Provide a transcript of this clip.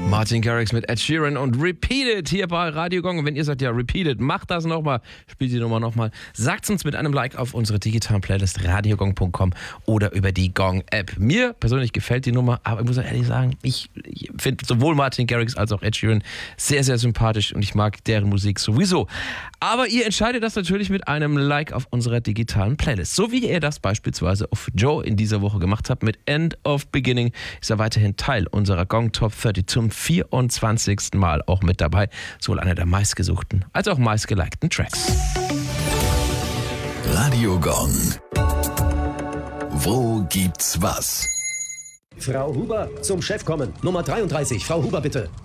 Martin Garrix mit Ed Sheeran und Repeat It hier bei Radio Gong. Und wenn ihr sagt, ja, Repeat It, macht das nochmal, spielt die Nummer nochmal, sagt uns mit einem Like auf unsere digitalen Playlist radiogong.com oder über die Gong-App. Mir persönlich gefällt die Nummer, aber ich muss ehrlich sagen, ich finde sowohl Martin Garrix als auch Ed Sheeran sehr, sehr sympathisch und ich mag deren Musik sowieso. Aber ihr entscheidet das natürlich mit einem Like auf unserer digitalen Playlist. So wie ihr das beispielsweise auf Joe in dieser Woche gemacht habt mit End of Beginning, ist er weiterhin Teil unserer Gong Top 30 zum 24. Mal auch mit dabei. Sowohl einer der meistgesuchten als auch meistgelikten Tracks. Radio Gong. Wo gibt's was? Frau Huber, zum Chef kommen. Nummer 33. Frau Huber, bitte.